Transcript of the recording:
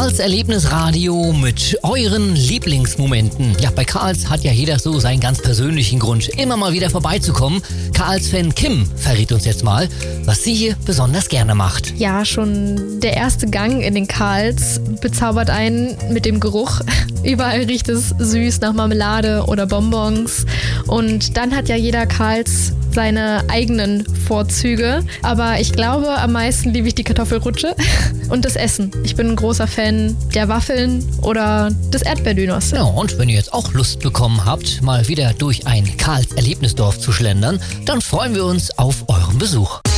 Karls Erlebnisradio mit euren Lieblingsmomenten. Ja, bei Karls hat ja jeder so seinen ganz persönlichen Grund, immer mal wieder vorbeizukommen. Karls-Fan Kim verrät uns jetzt mal, was sie hier besonders gerne macht. Ja, schon der erste Gang in den Karls bezaubert einen mit dem Geruch. Überall riecht es süß nach Marmelade oder Bonbons. Und dann hat ja jeder Karls seine eigenen Vorzüge. Aber ich glaube, am meisten liebe ich die Kartoffelrutsche und das Essen. Ich bin ein großer Fan der Waffeln oder des Erdbeerdöners. Ja, und wenn ihr jetzt auch Lust bekommen habt, mal wieder durch ein Karls Erlebnisdorf zu schlendern, dann freuen wir uns auf euren Besuch.